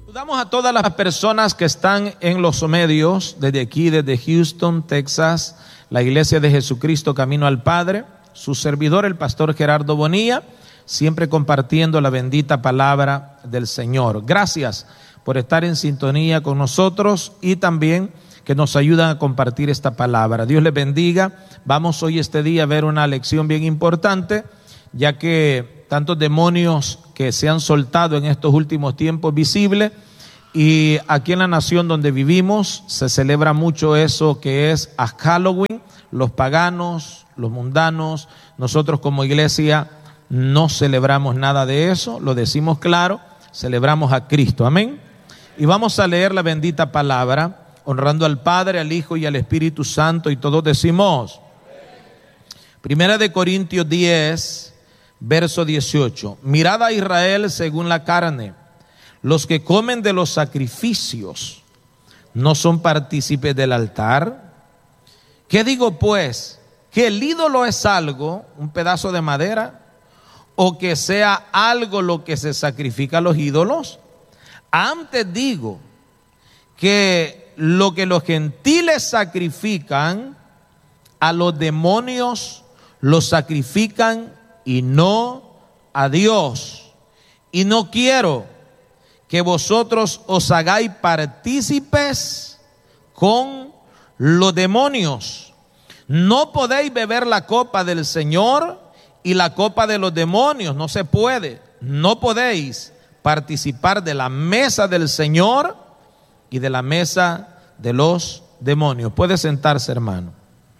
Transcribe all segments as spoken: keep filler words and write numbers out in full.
Saludamos a todas las personas que están en los medios, desde aquí, desde Houston, Texas, la Iglesia de Jesucristo Camino al Padre, su servidor, el pastor Gerardo Bonilla, siempre compartiendo la bendita palabra del Señor. Gracias por estar en sintonía con nosotros y también que nos ayudan a compartir esta palabra. Dios les bendiga. Vamos hoy este día a ver una lección bien importante, ya que tantos demonios que se han soltado en estos últimos tiempos visibles, y aquí en la nación donde vivimos se celebra mucho eso que es a Halloween. Los paganos, los mundanos, nosotros como iglesia no celebramos nada de eso, lo decimos claro, celebramos a Cristo, amén. Y vamos a leer la bendita palabra, honrando al Padre, al Hijo y al Espíritu Santo, y todos decimos, Primera de Corintios diez, verso dieciocho. Mirad a Israel según la carne. Los que comen de los sacrificios no son partícipes del altar. ¿Qué digo pues? ¿Que el ídolo es algo, un pedazo de madera? ¿O que sea algo lo que se sacrifica a los ídolos? Antes digo que lo que los gentiles sacrifican, a los demonios los sacrifican y no a Dios. Y no quiero que vosotros os hagáis partícipes con los demonios. No podéis beber la copa del Señor y la copa de los demonios. No se puede. No podéis participar de la mesa del Señor y de la mesa de los demonios. Puede sentarse, hermano.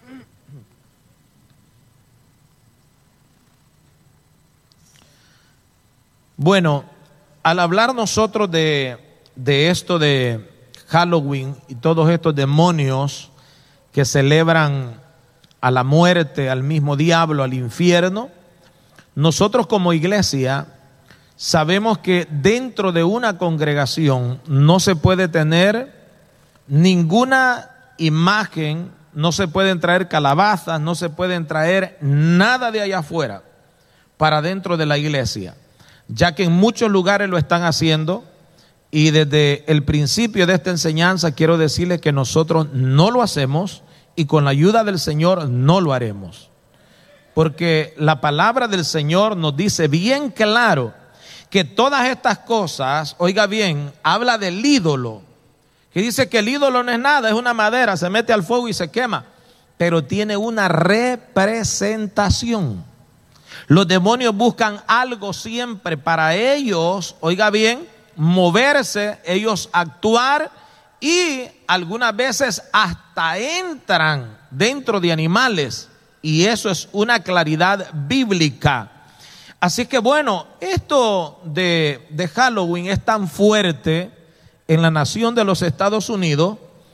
Bueno, al hablar nosotros de, de esto de Halloween y todos estos demonios que celebran a la muerte, al mismo diablo, al infierno, nosotros como iglesia sabemos que dentro de una congregación no se puede tener ninguna imagen, no se pueden traer calabazas, no se pueden traer nada de allá afuera para dentro de la iglesia, ya que en muchos lugares lo están haciendo, y desde el principio de esta enseñanza quiero decirles que nosotros no lo hacemos y con la ayuda del Señor no lo haremos, porque la palabra del Señor nos dice bien claro que todas estas cosas, oiga bien, habla del ídolo, que dice que el ídolo no es nada, es una madera, se mete al fuego y se quema, pero tiene una representación. Los demonios buscan algo siempre para ellos, oiga bien, moverse, ellos actuar, y algunas veces hasta entran dentro de animales, y eso es una claridad bíblica. Así que bueno, esto de, de Halloween es tan fuerte en la nación de los Estados Unidos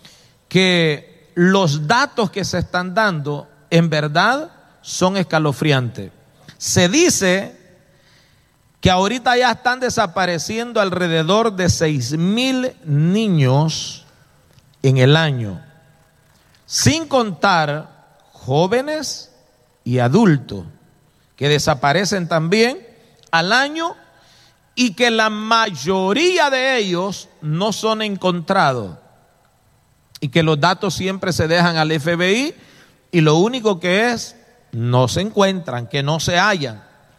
que los datos que se están dando en verdad son escalofriantes. Se dice que ahorita ya están desapareciendo alrededor de seis mil niños en el año, sin contar jóvenes y adultos que desaparecen también al año, y que la mayoría de ellos no son encontrados, y que los datos siempre se dejan al F B I, y lo único que es, no se encuentran, que no se hallan.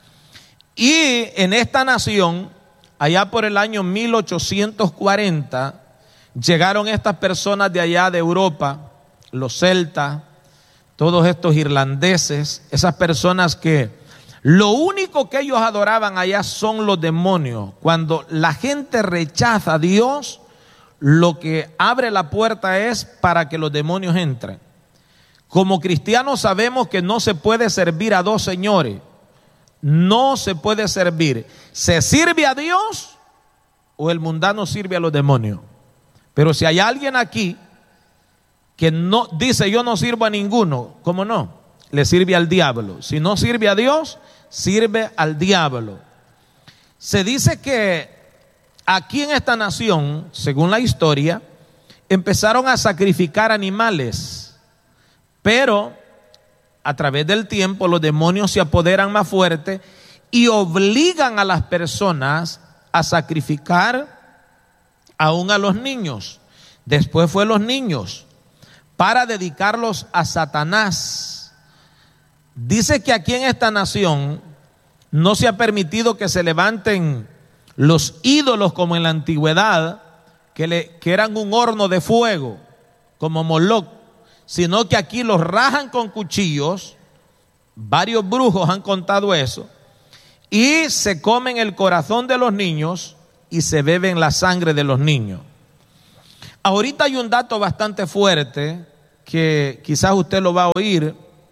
Y en esta nación, allá por el año mil ochocientos cuarenta, llegaron estas personas de allá de Europa, los celtas, todos estos irlandeses, esas personas que lo único que ellos adoraban allá son los demonios. Cuando la gente rechaza a Dios, lo que abre la puerta es para que los demonios entren. Como cristianos sabemos que no se puede servir a dos señores. No se puede servir. Se sirve a Dios o el mundano sirve a los demonios. Pero si hay alguien aquí que no dice yo no sirvo a ninguno, ¿cómo no? Le sirve al diablo. Si no sirve a Dios, sirve al diablo. Se dice que aquí en esta nación, según la historia, empezaron a sacrificar animales. Pero a través del tiempo los demonios se apoderan más fuerte y obligan a las personas a sacrificar aún a los niños. Después fue los niños para dedicarlos a Satanás. Dice que aquí en esta nación no se ha permitido que se levanten los ídolos como en la antigüedad, que, le, que eran un horno de fuego, como Moloc, sino que aquí los rajan con cuchillos. Varios brujos han contado eso, y se comen el corazón de los niños y se beben la sangre de los niños. Ahorita hay un dato bastante fuerte que quizás usted lo va a oír,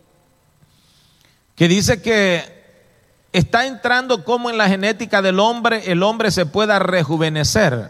que dice que está entrando como en la genética del hombre, el hombre se pueda rejuvenecer.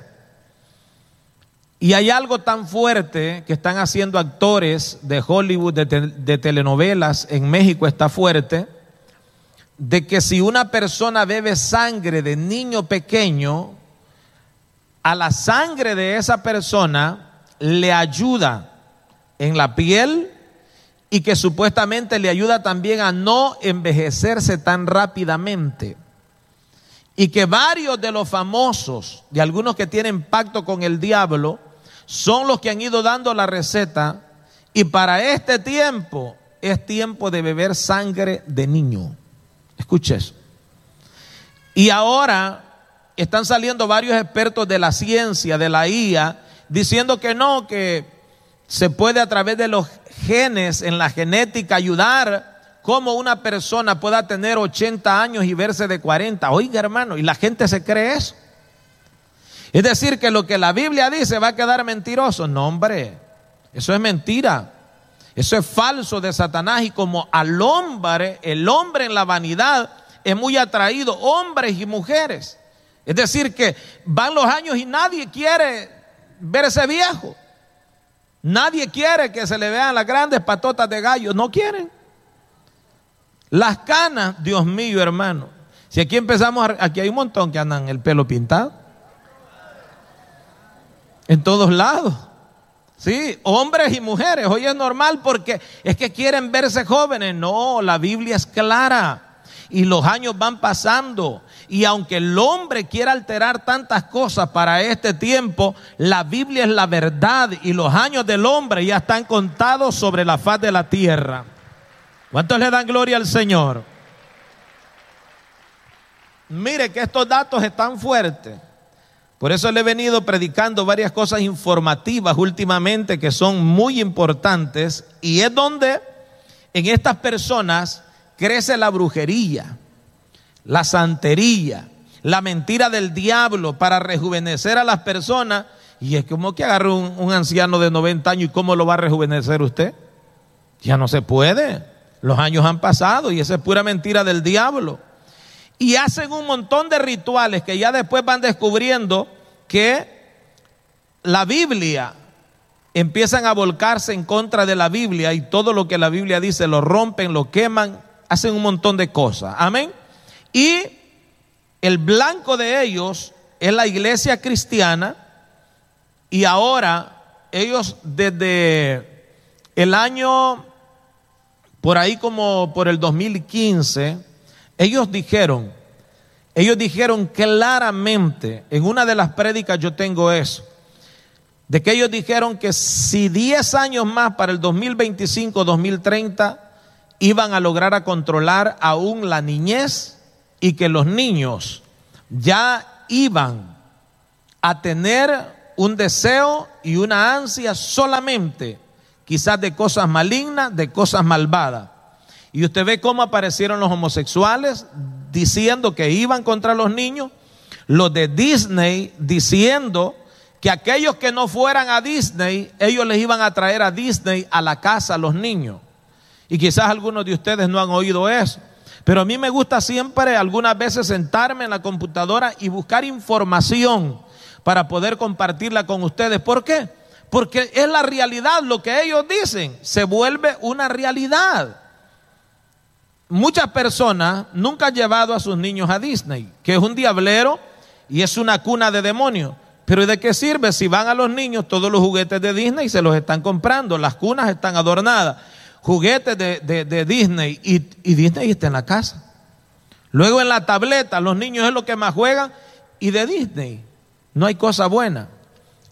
Y hay algo tan fuerte que están haciendo actores de Hollywood, de, te, de telenovelas, en México está fuerte, de que si una persona bebe sangre de niño pequeño, a la sangre de esa persona le ayuda en la piel y que supuestamente le ayuda también a no envejecerse tan rápidamente. Y que varios de los famosos, de algunos que tienen pacto con el diablo, son los que han ido dando la receta, y para este tiempo es tiempo de beber sangre de niño. Escuche eso. Y ahora están saliendo varios expertos de la ciencia, de la I A, diciendo que no, que se puede a través de los genes en la genética ayudar cómo una persona pueda tener ochenta años y verse de cuarenta. Oiga, hermano, y la gente se cree eso. Es decir, que lo que la Biblia dice va a quedar mentiroso. No, hombre, eso es mentira. Eso es falso de Satanás. Y como al hombre, el hombre en la vanidad es muy atraído, hombres y mujeres. Es decir, que van los años y nadie quiere verse viejo. Nadie quiere que se le vean las grandes patotas de gallo. No quieren. Las canas, Dios mío, hermano. Si aquí empezamos, a, aquí hay un montón que andan el pelo pintado. En todos lados. Sí, hombres y mujeres. Hoy es normal porque es que quieren verse jóvenes. No, la Biblia es clara. Y los años van pasando. Y aunque el hombre quiera alterar tantas cosas para este tiempo, la Biblia es la verdad y los años del hombre ya están contados sobre la faz de la tierra. ¿Cuántos le dan gloria al Señor? Mire que estos datos están fuertes. Por eso le he venido predicando varias cosas informativas últimamente que son muy importantes, y es donde en estas personas crece la brujería, la santería, la mentira del diablo para rejuvenecer a las personas. Y es como que agarre un, un anciano de noventa años y ¿cómo lo va a rejuvenecer usted? Ya no se puede, los años han pasado y esa es pura mentira del diablo. Y hacen un montón de rituales que ya después van descubriendo que la Biblia, empiezan a volcarse en contra de la Biblia y todo lo que la Biblia dice lo rompen, lo queman, hacen un montón de cosas. Amén. Y el blanco de ellos es la iglesia cristiana, y ahora ellos desde el año, por ahí como por el dos mil quince, ellos dijeron, ellos dijeron claramente, en una de las prédicas yo tengo eso, de que ellos dijeron que si diez años más para el dos mil veinticinco, dos mil treinta, iban a lograr a controlar aún la niñez, y que los niños ya iban a tener un deseo y una ansia solamente, quizás de cosas malignas, de cosas malvadas. Y usted ve cómo aparecieron los homosexuales diciendo que iban contra los niños, los de Disney diciendo que aquellos que no fueran a Disney, ellos les iban a traer a Disney a la casa a los niños. Y quizás algunos de ustedes no han oído eso. Pero a mí me gusta siempre, algunas veces, sentarme en la computadora y buscar información para poder compartirla con ustedes. ¿Por qué? Porque es la realidad, lo que ellos dicen se vuelve una realidad. Muchas personas nunca han llevado a sus niños a Disney, que es un diablero y es una cuna de demonios. Pero ¿de qué sirve si van a los niños todos los juguetes de Disney se los están comprando? Las cunas están adornadas. Juguetes de, de, de Disney y, y Disney está en la casa. Luego en la tableta los niños es lo que más juegan, y de Disney no hay cosa buena.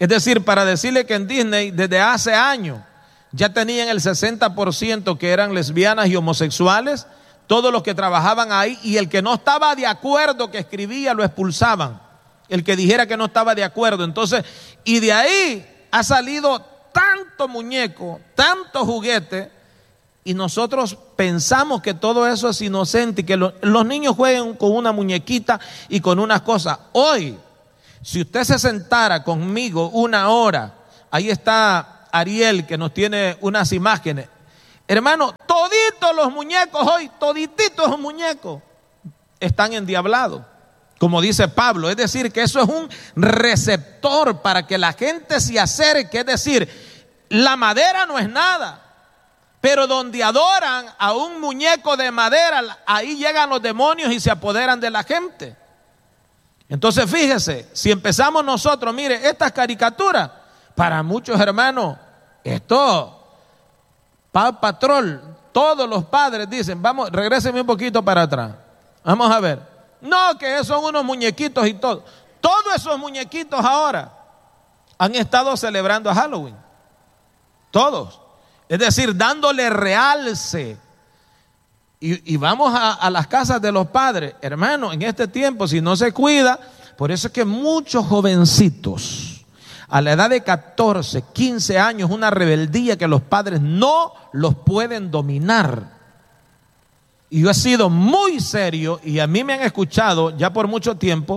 Es decir, para decirle que en Disney desde hace años ya tenían el sesenta por ciento que eran lesbianas y homosexuales, todos los que trabajaban ahí, y el que no estaba de acuerdo que escribía lo expulsaban, el que dijera que no estaba de acuerdo. Entonces, y de ahí ha salido tanto muñeco, tanto juguete, y nosotros pensamos que todo eso es inocente y que lo, los niños jueguen con una muñequita y con unas cosas. Hoy, si usted se sentara conmigo una hora, ahí está Ariel que nos tiene unas imágenes. Hermano, toditos los muñecos hoy, todititos los muñecos están endiablados, como dice Pablo. Es decir, que eso es un receptor para que la gente se acerque. Es decir, la madera no es nada, pero donde adoran a un muñeco de madera, ahí llegan los demonios y se apoderan de la gente. Entonces fíjese, si empezamos nosotros, mire, estas caricaturas, para muchos hermanos, esto, Paw Patrol, todos los padres dicen, vamos, regréseme un poquito para atrás, vamos a ver, no, que son unos muñequitos y todo. Todos esos muñequitos ahora han estado celebrando a Halloween, todos, es decir, dándole realce. Y, y vamos a, a las casas de los padres, hermano, en este tiempo, si no se cuida, por eso es que muchos jovencitos, a la edad de catorce, quince años, una rebeldía que los padres no los pueden dominar. Y yo he sido muy serio, y a mí me han escuchado ya por mucho tiempo,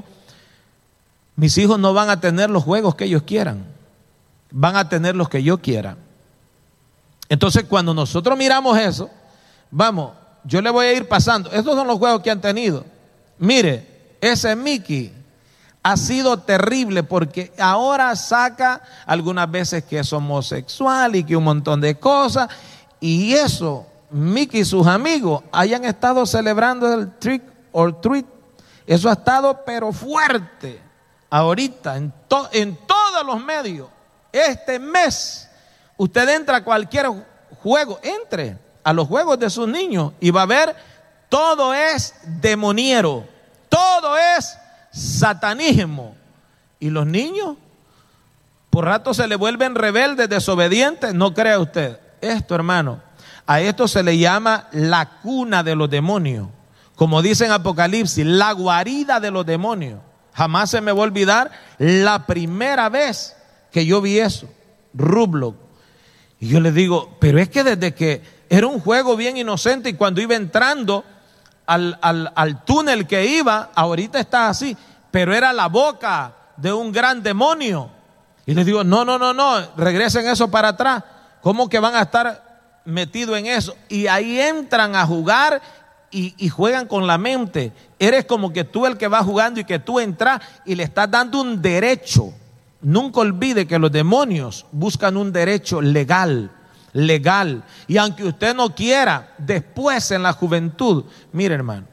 mis hijos no van a tener los juegos que ellos quieran, van a tener los que yo quiera. Entonces, cuando nosotros miramos eso, vamos, yo le voy a ir pasando. Estos son los juegos que han tenido. Mire, ese Mickey ha sido terrible porque ahora saca algunas veces que es homosexual y que un montón de cosas. Y eso, Mickey y sus amigos hayan estado celebrando el trick or treat. Eso ha estado pero fuerte. Ahorita, en, to, en todos los medios, este mes, usted entra a cualquier juego, entre a los juegos de sus niños y va a ver, todo es demoniero, todo es satanismo. Y los niños por rato se le vuelven rebeldes, desobedientes. No crea usted esto, hermano, a esto se le llama la cuna de los demonios, como dice en Apocalipsis, la guarida de los demonios. Jamás se me va a olvidar la primera vez que yo vi eso, Roblox. Y yo les digo, pero es que desde que era un juego bien inocente, y cuando iba entrando al, al, al túnel que iba, ahorita está así, pero era la boca de un gran demonio. Y les digo, no, no, no, no, regresen eso para atrás. ¿Cómo que van a estar metidos en eso? Y ahí entran a jugar y, y juegan con la mente. Eres como que tú el que va jugando y que tú entras y le estás dando un derecho. Nunca olvide que los demonios buscan un derecho legal, legal. Y aunque usted no quiera, después en la juventud, mire hermano,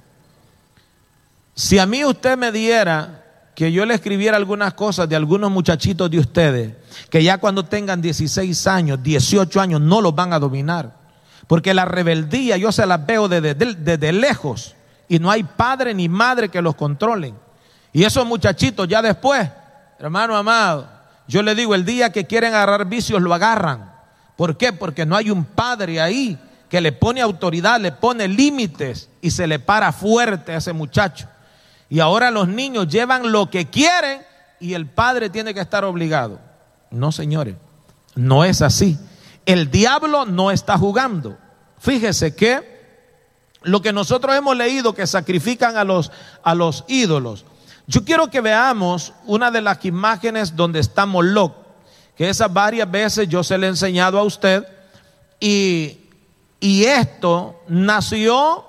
si a mí usted me diera que yo le escribiera algunas cosas de algunos muchachitos de ustedes, que ya cuando tengan dieciséis años, dieciocho años, no los van a dominar. Porque la rebeldía yo se las veo desde, desde, desde lejos, y no hay padre ni madre que los controlen. Y esos muchachitos ya después, hermano amado, yo le digo, el día que quieren agarrar vicios lo agarran. ¿Por qué? Porque no hay un padre ahí que le pone autoridad, le pone límites y se le para fuerte a ese muchacho. Y ahora los niños llevan lo que quieren y el padre tiene que estar obligado. No, señores, no es así. El diablo no está jugando. Fíjese que lo que nosotros hemos leído, que sacrifican a los, a los ídolos. Yo quiero que veamos una de las imágenes donde está Moloch, que esas varias veces yo se le he enseñado a usted, y, y esto nació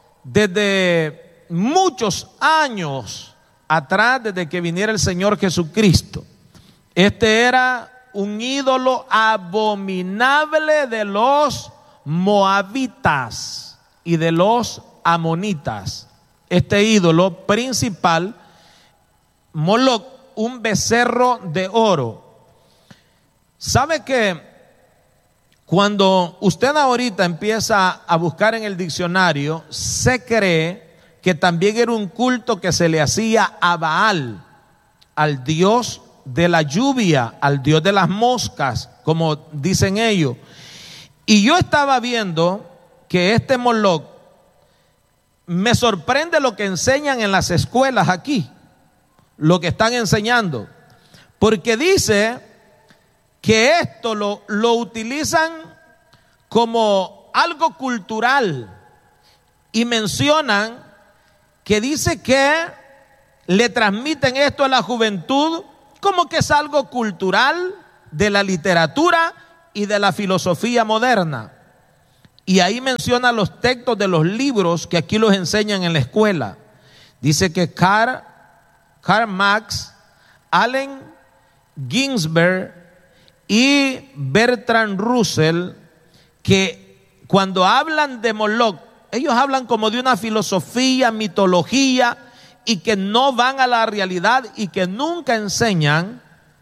desde muchos años atrás, desde que viniera el Señor Jesucristo. Este era un ídolo abominable de los moabitas y de los amonitas. Este ídolo principal, Moloch, un becerro de oro. ¿Sabe que cuando usted ahorita empieza a buscar en el diccionario, se cree que también era un culto que se le hacía a Baal, al dios de la lluvia, al dios de las moscas, como dicen ellos. Y yo estaba viendo que este Moloch, me sorprende lo que enseñan en las escuelas aquí, lo que están enseñando, porque dice que esto lo, lo utilizan como algo cultural, y mencionan que dice que le transmiten esto a la juventud como que es algo cultural de la literatura y de la filosofía moderna. Y ahí menciona los textos de los libros que aquí los enseñan en la escuela. Dice que Karl, Karl Marx, Allen Ginsberg y Bertrand Russell, que cuando hablan de Moloch, ellos hablan como de una filosofía, mitología, y que no van a la realidad y que nunca enseñan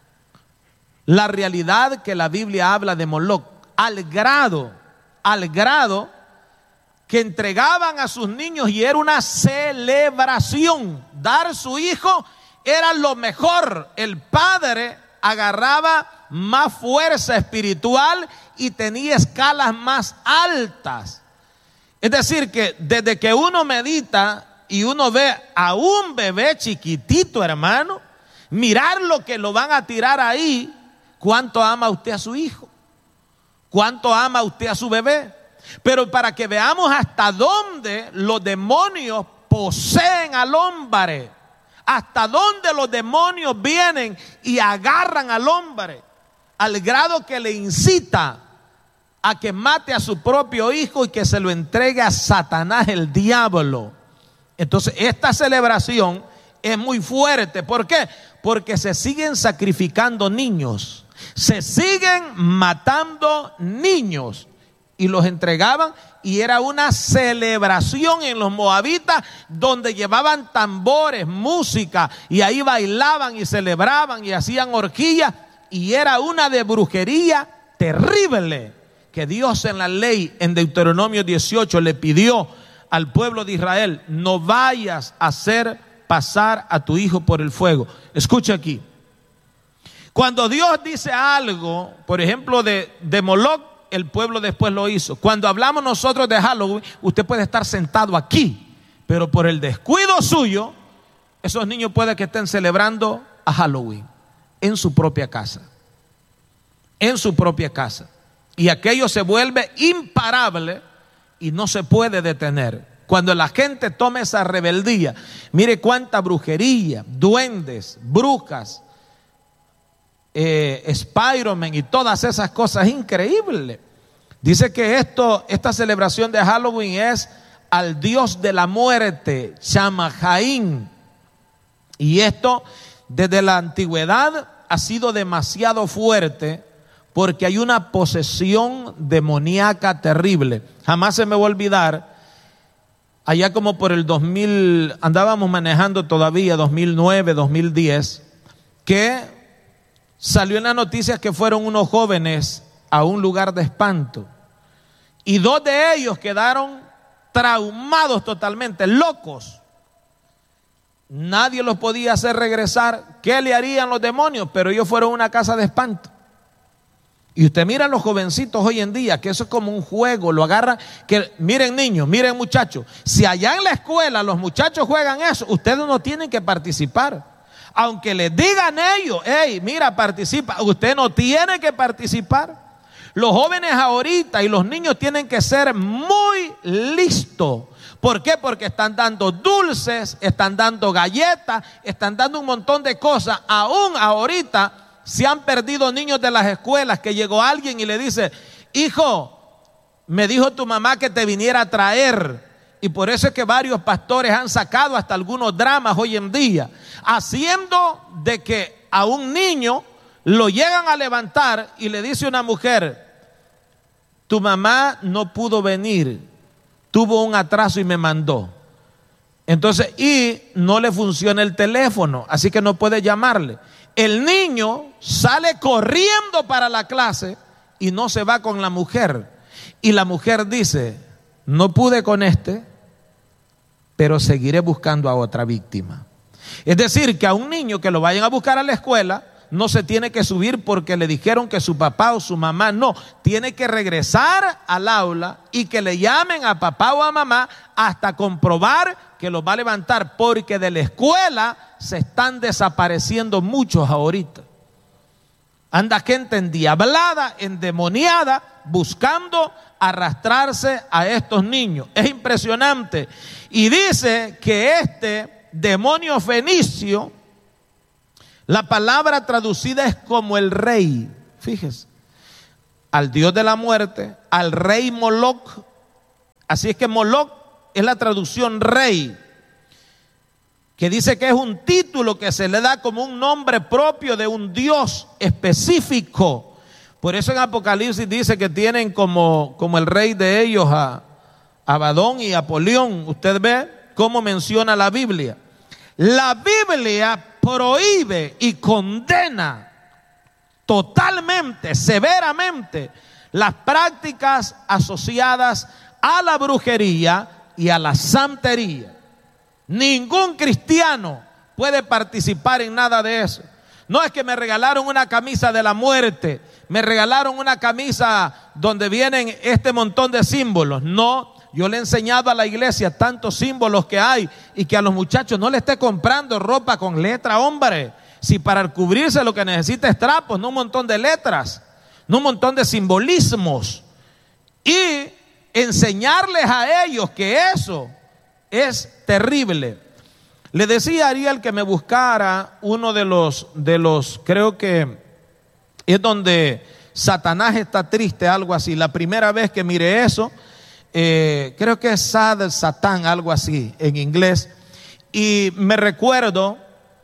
la realidad que la Biblia habla de Moloch, al grado, al grado que entregaban a sus niños y era una celebración. Dar su hijo era lo mejor. El padre agarraba más fuerza espiritual y tenía escalas más altas. Es decir, que desde que uno medita y uno ve a un bebé chiquitito, hermano, mirar lo que lo van a tirar ahí, ¿cuánto ama usted a su hijo? ¿Cuánto ama usted a su bebé? Pero para que veamos hasta dónde los demonios poseen al hombre, hasta dónde los demonios vienen y agarran al hombre, al grado que le incita a que mate a su propio hijo y que se lo entregue a Satanás, el diablo. Entonces esta celebración es muy fuerte. ¿Por qué? Porque se siguen sacrificando niños, se siguen matando niños, y los entregaban, y era una celebración en los moabitas donde llevaban tambores, música, y ahí bailaban y celebraban y hacían orgías, y era una de brujería terrible que Dios en la ley, en Deuteronomio dieciocho, le pidió al pueblo de Israel: no vayas a hacer pasar a tu hijo por el fuego. Escucha aquí, cuando Dios dice algo, por ejemplo de, de Moloch, el pueblo después lo hizo. Cuando hablamos nosotros de Halloween, usted puede estar sentado aquí, pero por el descuido suyo, esos niños puede que estén celebrando a Halloween en su propia casa, en su propia casa, y aquello se vuelve imparable y no se puede detener. Cuando la gente toma esa rebeldía, mire cuánta brujería, duendes, brujas, eh, Spider-Man y todas esas cosas increíbles. Dice que esto, esta celebración de Halloween es al dios de la muerte, Shamahain, y esto desde la antigüedad ha sido demasiado fuerte, porque hay una posesión demoníaca terrible. Jamás se me va a olvidar, allá como por el dos mil, andábamos manejando todavía, dos mil nueve, dos mil diez, que salió en las noticias que fueron unos jóvenes a un lugar de espanto, y dos de ellos quedaron traumados totalmente, locos. Nadie los podía hacer regresar. ¿Qué le harían los demonios? Pero ellos fueron a una casa de espanto. Y usted mira a los jovencitos hoy en día, que eso es como un juego, lo agarran, que miren niños, miren muchachos, si allá en la escuela los muchachos juegan eso, ustedes no tienen que participar. Aunque les digan ellos, hey, mira, participa, usted no tiene que participar. Los jóvenes ahorita y los niños tienen que ser muy listos. ¿Por qué? Porque están dando dulces, están dando galletas, están dando un montón de cosas. Aún ahorita se han perdido niños de las escuelas, que llegó alguien y le dice: hijo, me dijo tu mamá que te viniera a traer. Y por eso es que varios pastores han sacado hasta algunos dramas hoy en día, haciendo de que a un niño lo llegan a levantar y le dice una mujer: tu mamá no pudo venir, tuvo un atraso y me mandó. Entonces, y no le funciona el teléfono, así que no puede llamarle. El niño sale corriendo para la clase y no se va con la mujer. Y la mujer dice: no pude con este, pero seguiré buscando a otra víctima. Es decir, que a un niño que lo vayan a buscar a la escuela, no se tiene que subir porque le dijeron que su papá o su mamá no, tiene que regresar al aula y que le llamen a papá o a mamá hasta comprobar que los va a levantar, porque de la escuela se están desapareciendo muchos ahorita. Anda gente endiablada, endemoniada, buscando arrastrarse a estos niños. Es impresionante. Y dice que este demonio fenicio, la palabra traducida es como el rey. Fíjese, al dios de la muerte, al rey Moloch. Así es que Moloch es la traducción rey, que dice que es un título que se le da como un nombre propio de un dios específico. Por eso en Apocalipsis dice que tienen como, como el rey de ellos a Abadón y Apolión. Usted ve cómo menciona la Biblia. La Biblia prohíbe y condena totalmente, severamente, las prácticas asociadas a la brujería y a la santería. Ningún cristiano puede participar en nada de eso. No es que me regalaron una camisa de la muerte, me regalaron una camisa donde vienen este montón de símbolos. No, yo le he enseñado a la iglesia tantos símbolos que hay, y que a los muchachos no le esté comprando ropa con letra, hombre. Si para cubrirse lo que necesita es trapos, no un montón de letras, no un montón de simbolismos. Y enseñarles a ellos que eso es terrible. Le decía a Ariel que me buscara uno de los, de los, creo que es donde Satanás está triste, algo así. La primera vez que miré eso, eh, creo que es Sad Satán, algo así en inglés. Y me recuerdo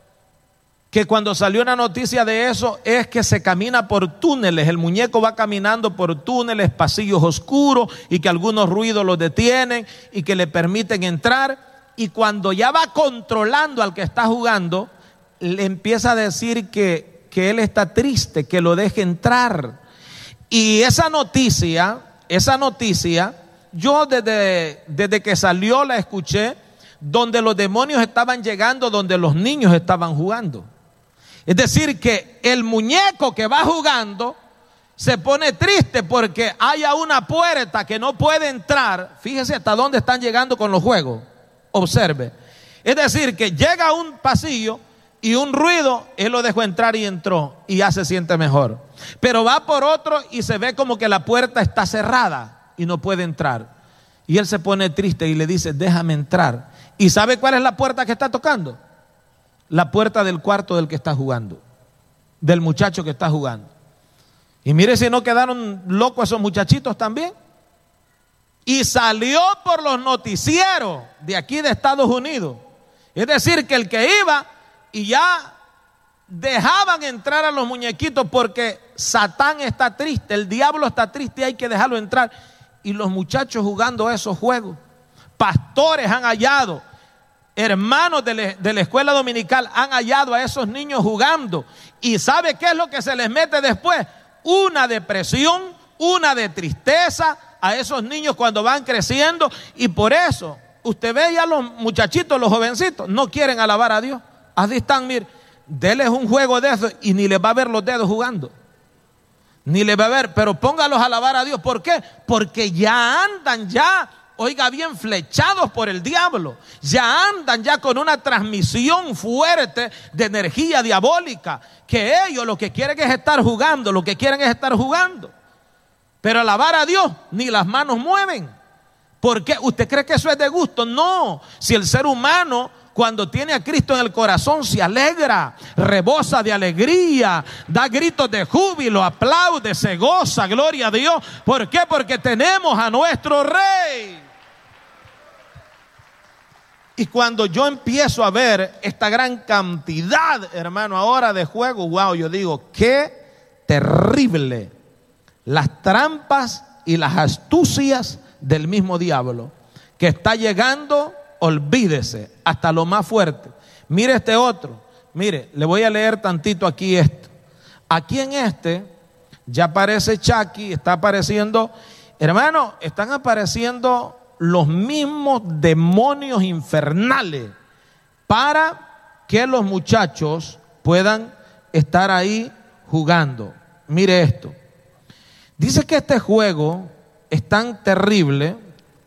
que cuando salió una noticia de eso, es que se camina por túneles, el muñeco va caminando por túneles, pasillos oscuros, y que algunos ruidos los detienen y que le permiten entrar. Y cuando ya va controlando al que está jugando, le empieza a decir que, que él está triste, que lo deje entrar. Y esa noticia, esa noticia, yo desde, desde que salió la escuché, donde los demonios estaban llegando, donde los niños estaban jugando. Es decir, que el muñeco que va jugando se pone triste porque haya una puerta que no puede entrar. Fíjese hasta dónde están llegando con los juegos. Observe. Es decir, que llega a un pasillo y un ruido, él lo dejó entrar y entró y ya se siente mejor. Pero va por otro y se ve como que la puerta está cerrada y no puede entrar. Y él se pone triste y le dice, déjame entrar. ¿Y sabe cuál es la puerta que está tocando? La puerta del cuarto del que está jugando, del muchacho que está jugando. Y mire si no quedaron locos esos muchachitos también. Y salió por los noticieros de aquí de Estados Unidos. Es decir, que el que iba y ya dejaban entrar a los muñequitos porque Satán está triste, el diablo está triste y hay que dejarlo entrar. Y los muchachos jugando esos juegos. Pastores han hallado, hermanos de, le, de la escuela dominical han hallado a esos niños jugando. ¿Y sabe qué es lo que se les mete después? Una depresión, una de tristeza a esos niños cuando van creciendo. Y por eso usted ve ya los muchachitos, los jovencitos, no quieren alabar a Dios. Así están, mire, déles un juego de eso y ni les va a ver los dedos jugando. Ni les va a ver, pero póngalos a alabar a Dios. ¿Por qué? Porque ya andan ya, oiga bien, flechados por el diablo. Ya andan ya con una transmisión fuerte de energía diabólica, que ellos lo que quieren es estar jugando, lo que quieren es estar jugando. Pero alabar a Dios, ni las manos mueven. ¿Por qué? ¿Usted cree que eso es de gusto? No. Si el ser humano, cuando tiene a Cristo en el corazón, se alegra, rebosa de alegría, da gritos de júbilo, aplaude, se goza, gloria a Dios. ¿Por qué? Porque tenemos a nuestro Rey. Y cuando yo empiezo a ver esta gran cantidad, hermano, ahora de juego, wow, yo digo, qué terrible. Las trampas y las astucias del mismo diablo, que está llegando, olvídese, hasta lo más fuerte. Mire este otro, mire, le voy a leer tantito aquí esto. Aquí en este, ya aparece Chucky, está apareciendo, hermano, están apareciendo los mismos demonios infernales para que los muchachos puedan estar ahí jugando. Mire esto. Dice que este juego es tan terrible,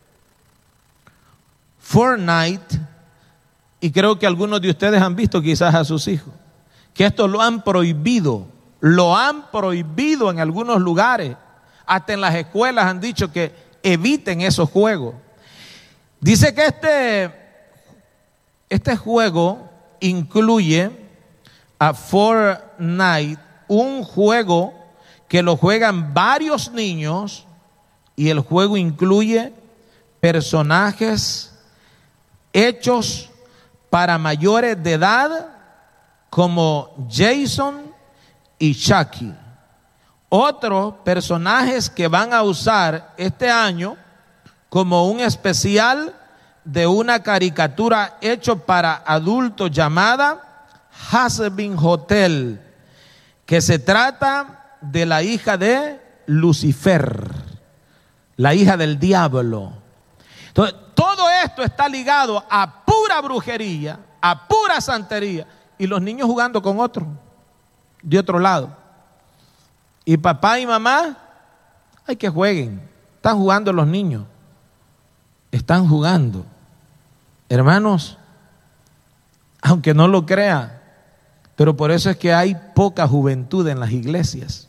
Fortnite, y creo que algunos de ustedes han visto quizás a sus hijos, que esto lo han prohibido, lo han prohibido en algunos lugares, hasta en las escuelas han dicho que eviten esos juegos. Dice que este, este juego incluye a Fortnite, un juego que lo juegan varios niños, y el juego incluye personajes hechos para mayores de edad como Jason y Chucky. Otros personajes que van a usar este año como un especial de una caricatura hecho para adultos llamada Hazbin Hotel, que se trata de la hija de Lucifer, la hija del diablo. Entonces, todo esto está ligado a pura brujería, a pura santería, y los niños jugando con otro, de otro lado. Y papá y mamá, hay que jueguen, están jugando los niños, están jugando. Hermanos, aunque no lo crea, pero por eso es que hay poca juventud en las iglesias,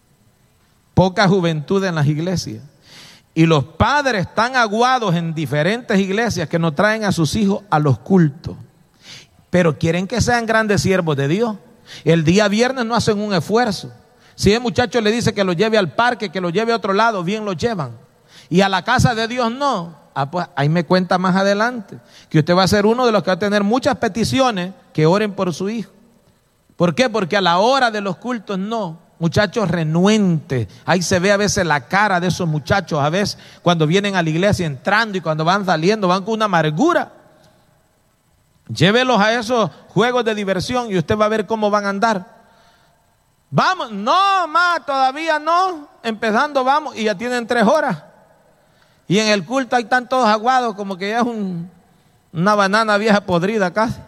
poca juventud en las iglesias. Y los padres tan aguados en diferentes iglesias que no traen a sus hijos a los cultos, pero quieren que sean grandes siervos de Dios. El día viernes no hacen un esfuerzo. Si el muchacho le dice que lo lleve al parque, que lo lleve a otro lado, bien lo llevan. Y a la casa de Dios no. Ah, pues ahí me cuenta más adelante que usted va a ser uno de los que va a tener muchas peticiones que oren por su hijo. ¿Por qué? Porque a la hora de los cultos no. Muchachos renuentes, ahí se ve a veces la cara de esos muchachos, a veces cuando vienen a la iglesia entrando y cuando van saliendo, van con una amargura. Llévelos a esos juegos de diversión y usted va a ver cómo van a andar. Vamos, no más, todavía no, empezando vamos y ya tienen tres horas. Y en el culto ahí están todos aguados como que ya es un, una banana vieja podrida casi.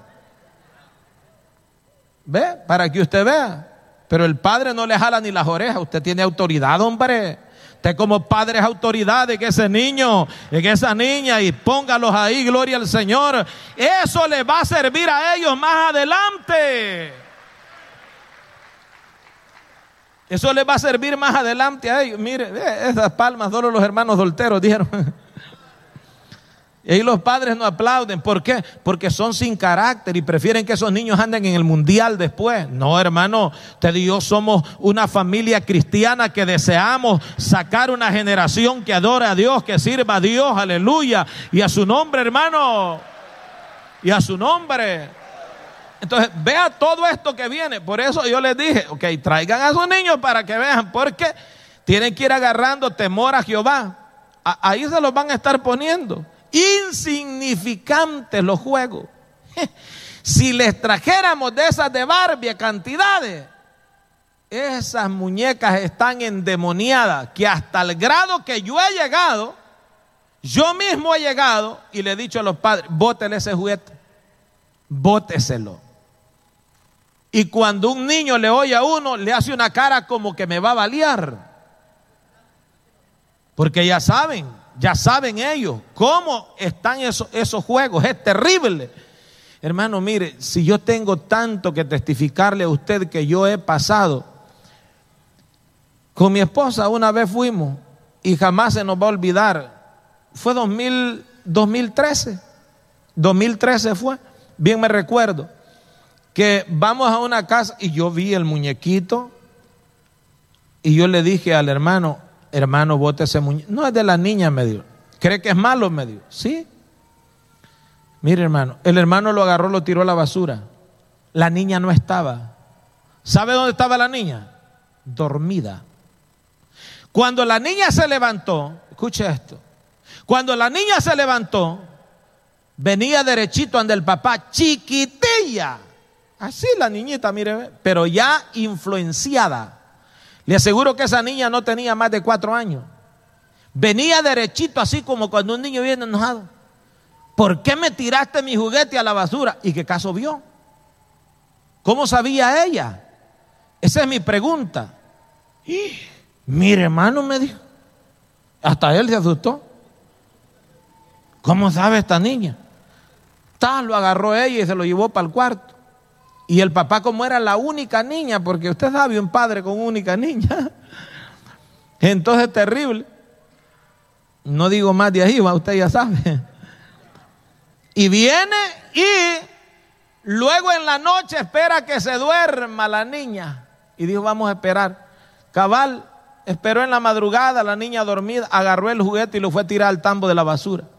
¿Ve? Para que usted vea. Pero el padre no le jala ni las orejas. Usted tiene autoridad, hombre. Usted como padre es autoridad en ese niño, en esa niña, y póngalos ahí, gloria al Señor. Eso les va a servir a ellos más adelante. Eso les va a servir más adelante a ellos. Mire, esas palmas solo los hermanos solteros dijeron. Y ahí los padres no aplauden. ¿Por qué? Porque son sin carácter y prefieren que esos niños anden en el mundial después. No, hermano, usted y yo somos una familia cristiana que deseamos sacar una generación que adore a Dios, que sirva a Dios, aleluya, y a su nombre, hermano, y a su nombre. Entonces, vea todo esto que viene. Por eso yo les dije, ok, traigan a sus niños para que vean, porque tienen que ir agarrando temor a Jehová. A- ahí se los van a estar poniendo. Insignificantes los juegos. Si les trajéramos de esas de Barbie cantidades, esas muñecas están endemoniadas, que hasta el grado que yo he llegado, yo mismo he llegado y le he dicho a los padres, bótele ese juguete, bóteselo. Y cuando un niño le oye a uno, le hace una cara como que me va a balear, porque ya saben, ya saben ellos cómo están esos, esos juegos. Es terrible. Hermano, mire, si yo tengo tanto que testificarle a usted que yo he pasado. Con mi esposa una vez fuimos y jamás se nos va a olvidar. Fue dos mil, dos mil trece. dos mil trece fue, bien me recuerdo. Que vamos a una casa y yo vi el muñequito y yo le dije al hermano, hermano, bote ese muñeco. No, es de la niña, me dijo. ¿Cree que es malo? Me dijo. Sí. Mire, hermano, el hermano lo agarró, lo tiró a la basura. La niña no estaba. ¿Sabe dónde estaba la niña? Dormida. Cuando la niña se levantó, escuche esto. Cuando la niña se levantó, venía derechito ante el papá, chiquitilla. Así la niñita, mire, pero ya influenciada. Le aseguro que esa niña no tenía más de cuatro años. Venía derechito así como cuando un niño viene enojado. ¿Por qué me tiraste mi juguete a la basura? ¿Y qué caso vio? ¿Cómo sabía ella? Esa es mi pregunta. Y, mire, hermano, me dijo. Hasta él se asustó. ¿Cómo sabe esta niña? Tal, lo agarró ella y se lo llevó para el cuarto. Y el papá, como era la única niña, porque usted sabe, un padre con única niña, entonces terrible. No digo más de ahí, usted ya sabe. Y viene y luego en la noche espera que se duerma la niña. Y dijo, vamos a esperar. Cabal, esperó en la madrugada, la niña dormida, agarró el juguete y lo fue a tirar al tambo de la basura.